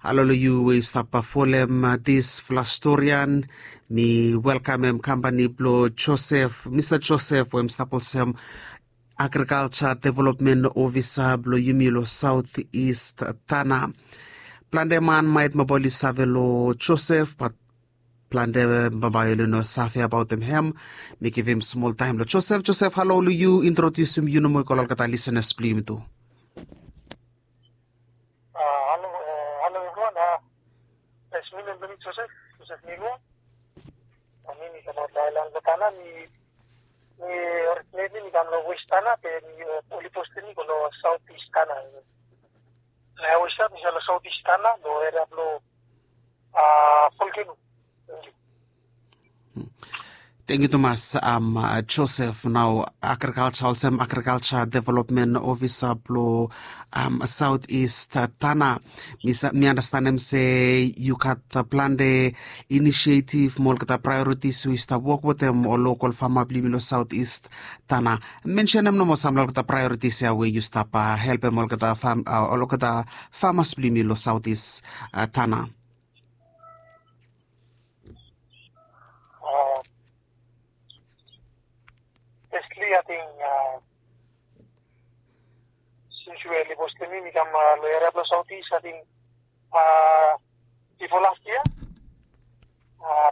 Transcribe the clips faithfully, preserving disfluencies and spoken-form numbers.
Alolo you we stop folem uh, this Flastorian me welcome em company blo Joseph Mister Joseph wem stapolsem Agriculture Development Officer blo Yumilo Southeast Tana. Plande man might maboli savelo Joseph but plande babayelo no safi about them him me give him small time lo Joseph Joseph hello you introduce him you know mo kolal kata listeners please to. Joseph, Joseph Nilo. Kami ni kamo dalang betana ni ni originally ni kamo West Tana, pero ni uliposte ni kamo Southeast Tana. Na West Tana, ni kamo Southeast Tana, do era blo ah Fulkenu. Thank you, Thomas. Um, uh, Joseph, now agricultural, some agriculture development officer, blo, um, Southeast uh, Tana. Me understand them say you got uh, plan the initiative, more the priorities we start work with them or local farmer, blimilo Southeast Tana. Mention them no more some of the priorities here where you stop uh, help them all the farm, uh, all the farmers, blimilo Southeast uh, Tana. I think uh, since we are Libostemi, we come uh, lower Southeast, I think uh, before last year, uh,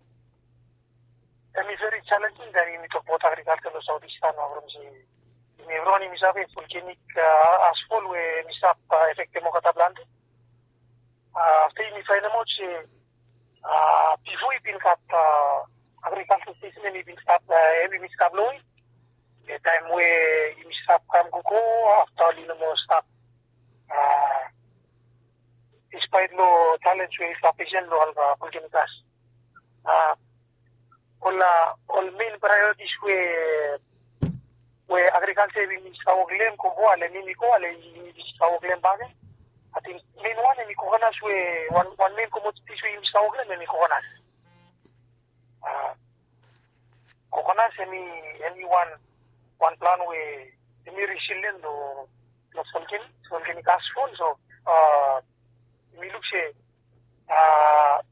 and it's very challenging that we need to both agriculture in Southeast and from the everyone is having volcanic uh, asphalt where we stop uh, effective Mokata plant. Uh, after we find out, uh, before we build up uh, agriculture system, we build up uh, every stop blowing. The time where you stop come go after you know stop uh despite no challenge we stop patient no alba volcanic uh all all main priorities where where agriculture we stop claim ko ale ni ko ale ni stop claim bag I think main one ni ko nas we one one main commodity we stop claim ni ko nas uh coconut any anyone one plan where the resilient no no volcanic volcanic asphalt so uh we look say uh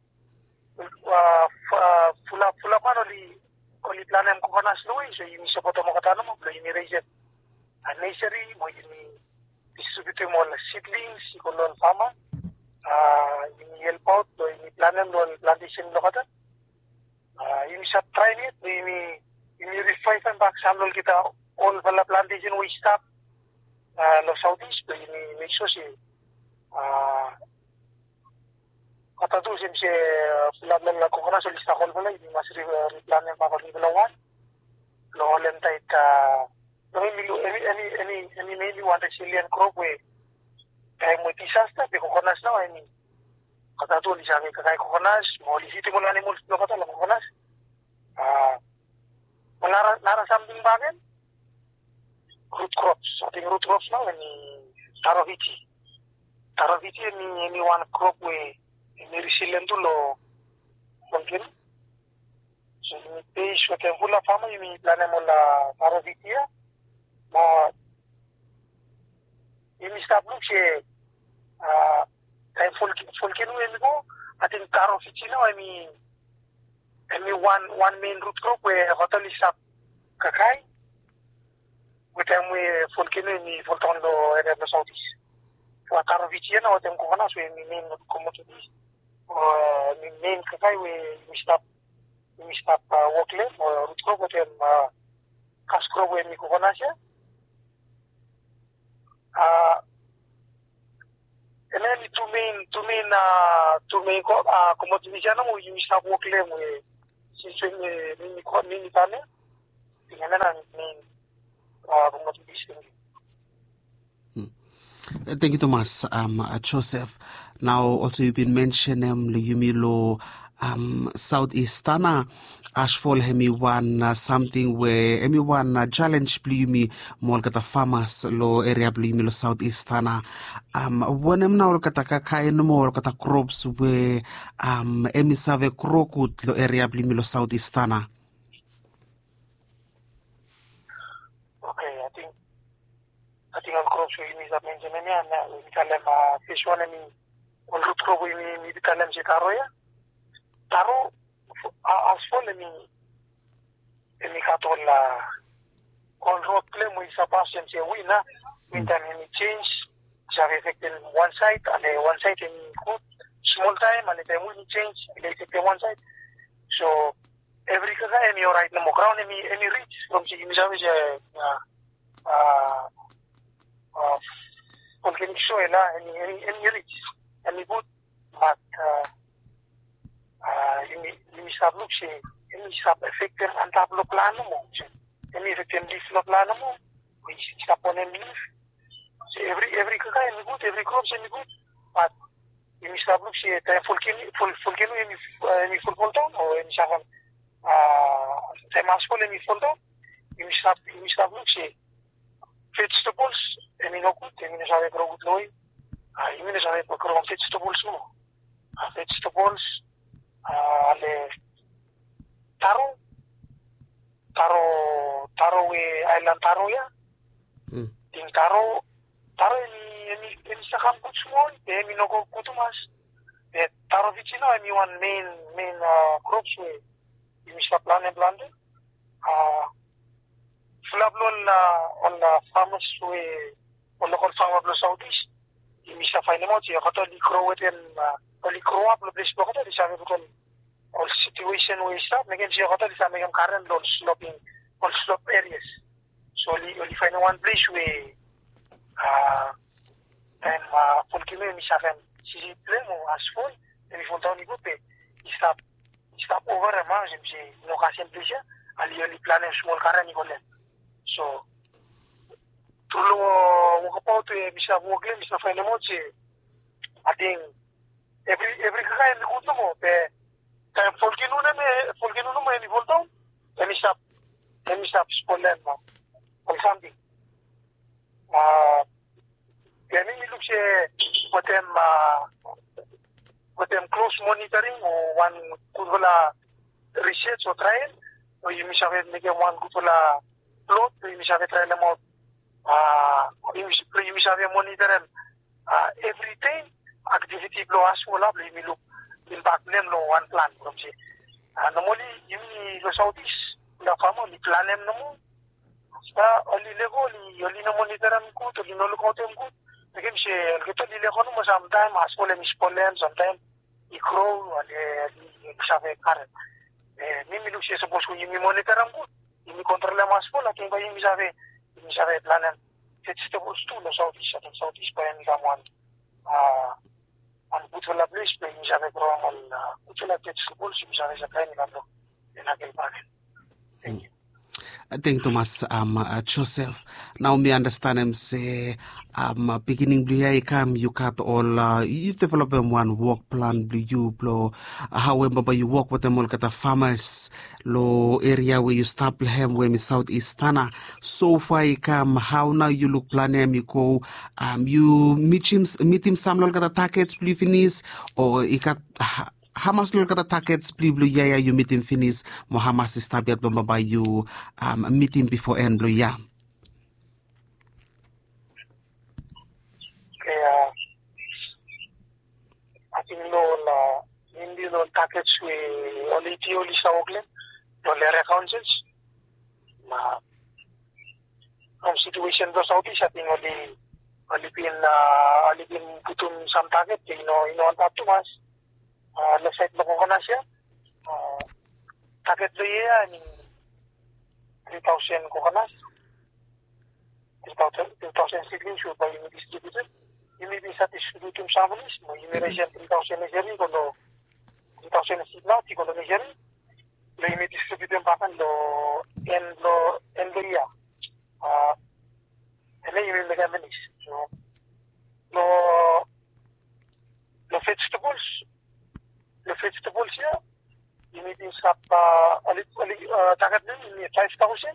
uh fula fula panoli only plan em coconut no so you support mo katano mo you raise it a nursery mo you distribute mo seedlings ko non farmer uh you help out so you plan em no plantation lo kata uh you shall try it we we refine and back sample kita all the plantation we stop uh, no Southeast but ini make sure si uh, kata tu sim si plan la coconut so lista all pala ini masih plan yang apa ni belawan lo lentai ka no ini any any any any maybe one Brazilian crop we kaya mo disaster pe coconut na ini kata tu lisa ka kaya coconut mo lisiti mo na ni mo lo kata la coconut ah Nara nara something bagen root crops. I think root crops now any taroviti. Taroviti any any one crop we any resilient to lo mungkin. So ini page we can full farmer ini plan mo la taroviti ya. Ma ini start look si ah kaya full full kinu ini ko. I think taroviti now I mean any one one main root crop where hotel is up kakai. We time we volcano ni voltondo area the Southeast. So taroviti na watem ko kana so ni main commodities. Uh ni main kakai we we stop we stop uh, workle or root crop watem uh, cash crop we ni ko kana siya. Uh and then two main two main uh two main ko uh, commodities na mo we stop workle we since ni ni ko ni ni tane. Tingnan na main Thank you, Thomas. Um, uh, Joseph. Now, also you've been mentioning um, Yumilo um, Southeast Tana. Ashfall hemi one uh, something where hemi one uh, challenge blumi mol kata farmers lo area blumi lo Southeast Tana. Um, when em na ol kata kakai no mol kata crops where um emi save krokut lo area blumi lo Southeast Tana. I think on crops we need to mention any and we tell them uh, fish one any on root crop we mi bitalem si taro ya. Taro asfol mi mi katola on road claim we supposition si wina mintan mi change j'avais affected one side and one side in good small time and then we change they take one side so every kaga any right na mo ground any any reach from si mi sabi uh uh uh volcanic soil any any any reach any good but uh uh ini ini sabuk si ini sab affected ang tablo plano mo ini affected leaf lo plano mo we stop on any leaf so every every kaga any good every crop any good but ini sabuk si tayo volcanic full volcano any any full voltan o any sakan ah tayo maskol any full voltan ini sab ini sabuk si vegetables any no good any sabi grow good loy ah ini sabi grow vegetables mo ah vegetables ah ale taro taro taro we island taro ya hmm. Ting taro taro ini ini ini sakam good small eh mi no go kutumas eh taro vicino mi one main main uh, crops we mi sa plan and blande ah flablo la on la farmers we on local farmer blo southeast mi sa fine mo ti ko to li grow within only grow up lo place ko to di sa ko all situation we start again si ko to di sa megam current low sloping on slope areas so only only find one place we ah and uh volcano mi sa kan si plemo asphalt and if on go pe stop stop over a margin si no kasi place ali only plan small current ni golen so tulo mo ko to e mi sa mo glen mi sa find mo si ating every every kaya ni kuto mo pe kaya volcano na me volcano no me ni voltan and stop and stop spoiler mo or something ah yani mi look say what them uh, what them close monitoring or one kudula research or trial or you miss have make one kudula plot you miss have trial mo ah you miss you miss have monitor uh, every day activity blow as well up you look impact them no one plan from say and normally you go southeast la famo ni plan them no sta only level only no monitor am ko to no look out am ko again she el to dile kono mo sometime as well mis polen sometime I crow ale sabe kar eh mi mi luxe so posso mi monitor am ko mi controlla mas pola che vai mi sabe mi sabe planen che sto posto lo so di sa so di sparen da one ah an putula place pe mi sabe pro al putula che sto posto mi sabe sa kai ni vado en aquel parque thank you Thank you, Thomas um, uh, Joseph. Now me understand him say um uh, beginning blue year come you cut all uh, you develop them one work plan blue you blow uh, however but you work with them all got the farmers low area where you start him where me southeast Tana so far you come how now you look plan him you go um you meet him meet him some got the targets blue finish or you got uh, Hamas look at the targets, blue blue yeah, you meeting finish, Mohamas is tabiat by you um meeting before end blue yeah. Kaya ating no na hindi no targets we only only sa Oakland, no area councils. Na ang situation do Southeast ating only only pin uh, only pin putun some target, you know, you know, up to us. Uh, na-set mo ko na siya. Uh, target do iya, I mean, three thousand ko ka na. three thousand seedlings should ba yung distributed. You may be satisfied with yung families mo. You may resent three thousand na jari, kuno three thousand na seedlings, kuno na jari. Lo yung may distribute yung pakan, lo en lo, en lo iya. Uh, and then you may make a manis. So, lo, lo vegetables, the vegetables here, you need to stop uh, a little, uh, target them in five thousand.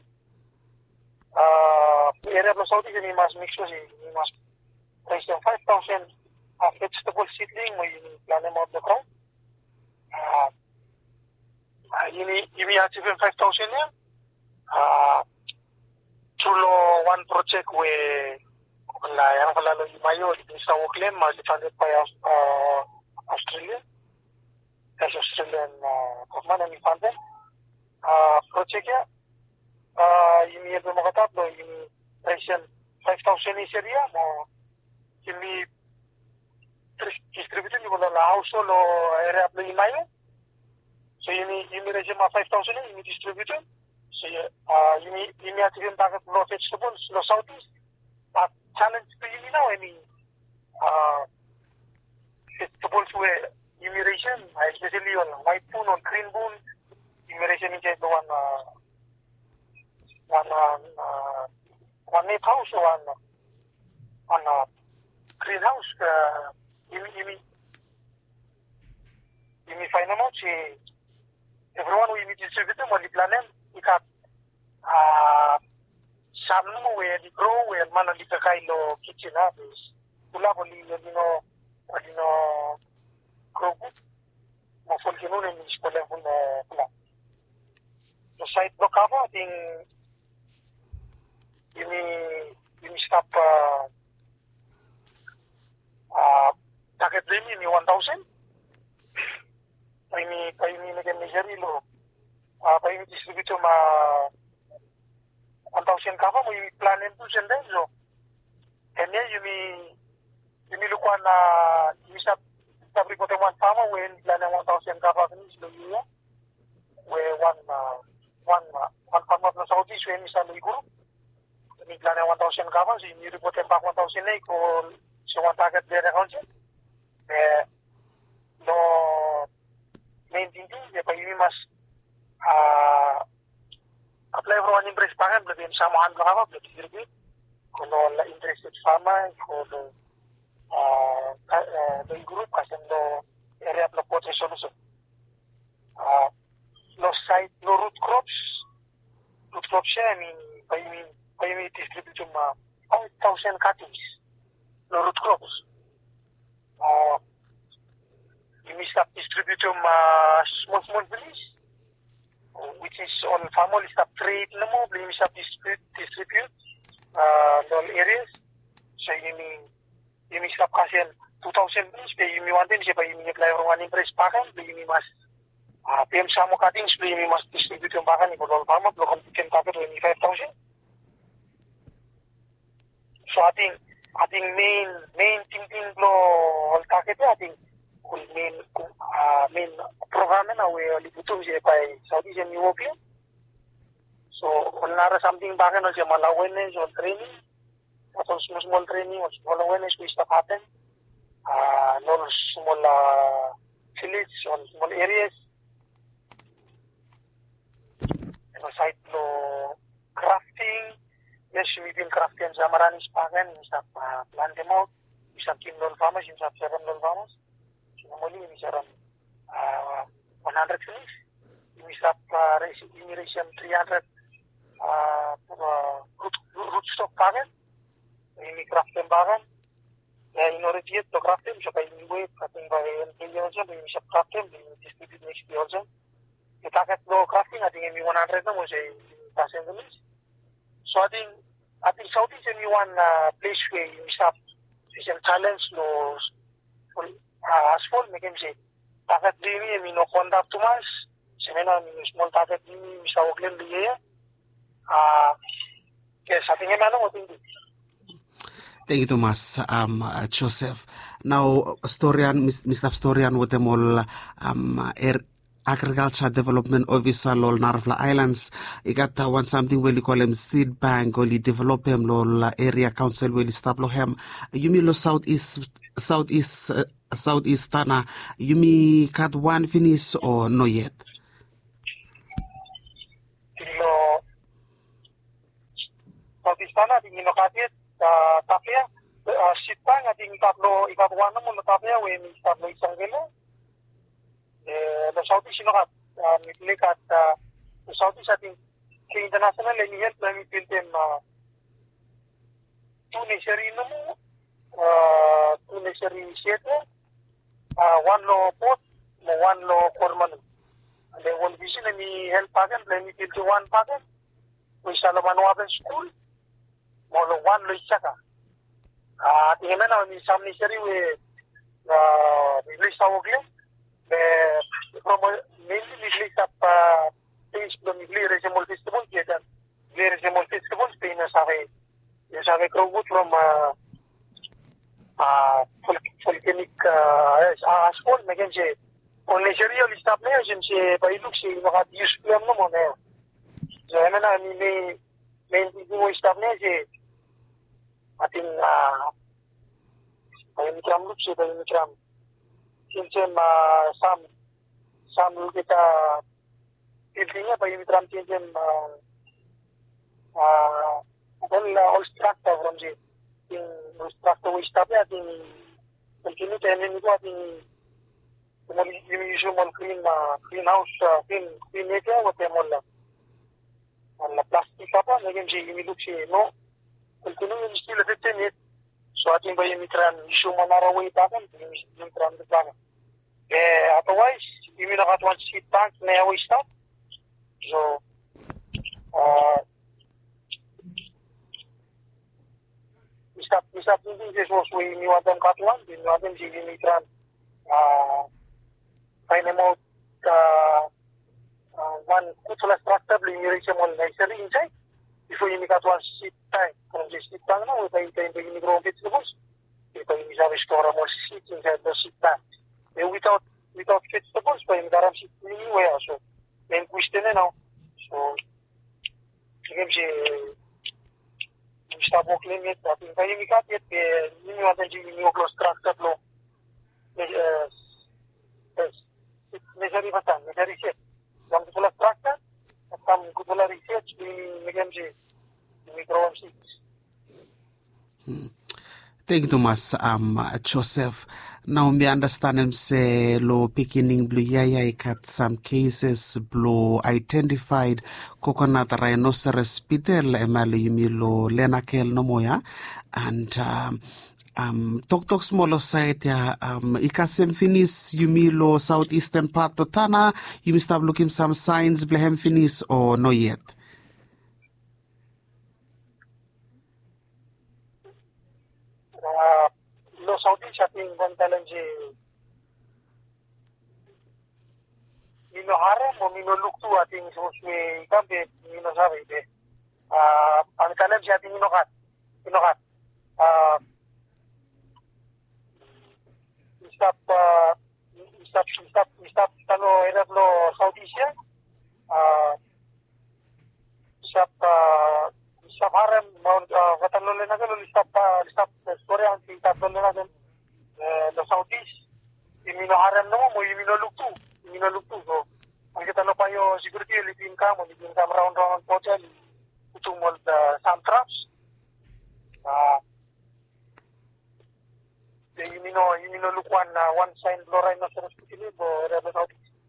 Uh, area of the Saudi, you must make sure you must place them five thousand uh, vegetable seedling when you plant them out the ground. Uh, uh, you need, you need to have five thousand here. Uh, through one project where la yang falalo imayo di New South Wales funded by uh, Australia. As Australian uh, government and funded. Uh, project ya, uh, ini yang bermakna apa? Ini ration five thousand is area, mo ini distributed di mana household o area apa imayo. So ini ini ration five thousand ini distributed. So uh, ini ini akhirnya tak lo vegetables lo southeast. But challenge to ini now ini uh, vegetables where immigration, especially on white bone or green bone. Immigration is the one, uh, one, uh, one net house or one, one uh, greenhouse. Uh, ini, ini, ini final out. Everyone who is distributed on the planet, we got uh, some where they grow, where man on the kailo kitchen is. Pula boli, you know, you know, grow good. Mo follow no ni sekolah pun pula. The site block cover, I think ini ini stop uh, uh, target ini ni one thousand. Ini ini negara Nigeria lo, apa ini distributor ma one thousand cover, mo ini plan itu sendiri so. Ini ini ini lukuan na ini stop stop reporter one farmer when plan one thousand cover ini sebelumnya, where one uh, one uh, one farmer na Saudi so ini sa group ini plan one thousand cover so ini reporter back one thousand na ko so one target there account eh no main thing dia pa ini mas ah apply for one impress pagan belum samahan berapa belum dirbi kalau la interested farmer kalau ah the group kasendo area of potential solution ah no site no root crops root crops I mean by me by me distribute ma five thousand cuttings no root crops ah ini stop distribute ma small small village which is on family stop trade no more ini stop distribute distribute uh all areas so ini ini stop kasihan two thousand village pe ini wanten siapa ini apply orang impress pakan ini mas ah P M samo cutting so ini mas distribute yung pakan ni all farmer lo competition pakan twenty-five thousand so I think I think main main thing thing lo all target I think main uh, main program na we liputum siya pa Saudi and European so kung nara something baga no siya malawanes or training or small small training or small awareness we start happen uh, no small uh, village or small areas and aside lo crafting yes we been crafting sa maranis pagan sa uh, plan them out sa kim non farmers sa seven non farmers Muli ini sekarang uh, one hundred finish, ini stop uh, ini ration three hundred uh, uh, root, root stock pagan, ini crafting pagan, ya ini orang dia tu crafting, siapa ini wave, crafting by N P A also, ini siapa crafting, ini distribute next year also. Kita kat lo crafting, I think ini one hundred na mo say thousand finish. So I think I think Saudi is any one uh, place where you stop, some challenge lo. Uh, asphalt makin si takat dini mi no contact tumas semena mi small takat dini mi sa Auckland dia ah ke sa tingin ano mo tingin. Thank you Thomas um uh, Joseph. Now Storian Mister Storian with them all um air agriculture development officer lol Narfla Islands ikat one something we call him seed bank or develop him lol area council will stop lo him you mean lo southeast southeast uh, Southeast Tana, you mean cut one finish or no yet? No. Southeast Tana, di no katit, tapia, sitang, ating tatlo, ikatwan na mo na tapia, we may tatlo isang kilo. The Southeast, you know, mitlik at the Southeast, ating international, and yet, let me build them two necessary no mo, two necessary shit Uh, one lo pot, one lo korman. And then one vision and me help pagan, then me till one pagan. We shall have an open school. Molo one lo isaka. Ah, tingnan na ni Sam ni Seri we na release sa ogle. Be promo mainly release up things from the Regional Festival kita. Regional Festival Spain na sa kay sa kay crowd from uh, uh, volcanic uh, asphalt megan je only serial stop na yun si pailuk si naka-use plan na mo na. So ano na ni may main mo stop na si ating uh, payimikram look si payimikram since uh, some some kita intinya payimikram since uh, uh, all all structure from the in structure we stop ya ating continue tenen ito ating yung mo clean uh, clean house uh, clean clean ito what mo la la plastic pa ngayon si look si no continue yung still fifteen it so ating ba yung mitran issue manaraway pa kan yung mitran pa eh otherwise yung nakatuan si tank na away stop so uh stop stop hindi Jesus we ni wadan katuan din wadan si mitran uh find out uh, uh, one kutula structure bli ni mo na sari inside before you make one seat tank from the seat tank na we tayo tayo ni grow bits lubos ito yung isa restore mo seat inside the seat tank and without without vegetables pa yung daram seat anywhere so then question na so sige si stop walking it at yung tayo ni kapit eh ni wadan si ni close structure lo eh necessary basta necessary set yung kutula structure at ang kutula research di megam si micro seats. Thank you mas um Joseph. Now me understand him say lo beginning blue yaya kat some cases blue identified coconut rhinoceros spittle emalo yumi lo lenakel no moya and um Um, tok tok small site ya um ikasem finis yumilo southeastern part to Tana you must have looking some signs blehem finis or no yet. Uh, lo southeast ating bantalan si mino harem o mino luktu ating suswe ikambe mino sabi de uh, ang talan si ating inokat inokat uh, stop uh, stop stop stop tano era lo southeast ya uh, stop uh, stop harem mount uh, katalo na gano stop uh, stop story ang stop lo na gano lo southeast imino harem no mo imino luktu imino luktu so ang kita no payo security lipin ka mo lipin ka round round po dyan utumol the some traps uh, you know, you know, look one, uh, one sign, Laura, no, so to live, or rather, not.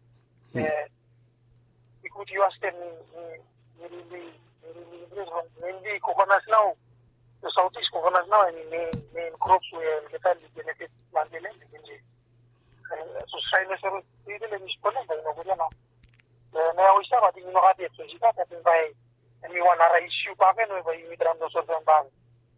You could use them, really, really, mainly coconuts now, the southeast coconuts now, and main, main crops will get a benefit, one million, so sinus are really in this point, but no good enough. Now we start, I think, you know, I did, so you got that by anyone, or issue, Pagan, or you meet around the sort of bank.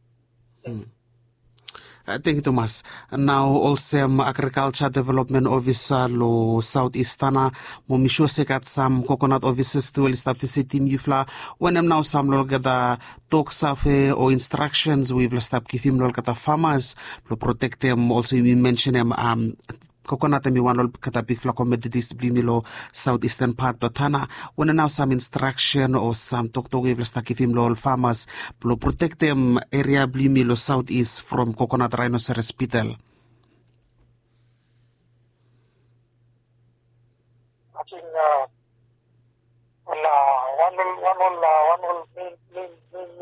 Thank you, Thomas. Now, also, um, Agriculture Development Officer lo Southeast Tana, mo misho sekat some coconut officers to list of team yufla. When I'm now some lo gada talk safe or instructions we've list up kifim lo gata farmers to protect them. Also, we mention them um coconut mi one lo kata big fla commodities blimilo southeastern part of Tana. When now some instruction or some talk to we've list up kifim lo farmers to protect them area blimilo southeast from coconut rhinoceros spittle. I think uh, well, uh, one will, one will, uh, one will main, main, main